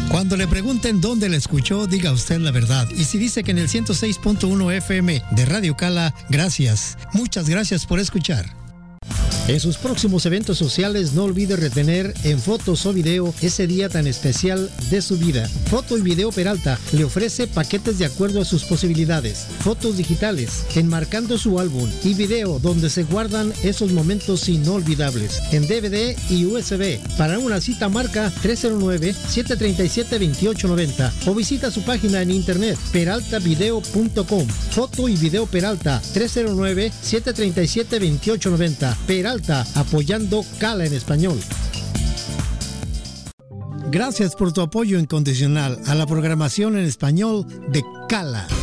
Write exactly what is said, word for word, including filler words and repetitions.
Cuando le pregunten dónde la escuchó, diga usted la verdad. Y si dice que en el ciento seis punto uno F M de Radio Cala, gracias. Muchas gracias por escuchar. En sus próximos eventos sociales no olvide retener en fotos o video ese día tan especial de su vida. Foto y Video Peralta le ofrece paquetes de acuerdo a sus posibilidades. Fotos digitales, enmarcando su álbum, y video donde se guardan esos momentos inolvidables. En D V D y U S B. Para una cita marca tres cero nueve, siete tres siete, dos ocho nueve cero o visita su página en internet peralta video punto com. Foto y Video Peralta tres cero nueve, siete tres siete, dos ocho nueve cero. Peralta, apoyando Cala en español. Gracias por tu apoyo incondicional a la programación en español de Cala.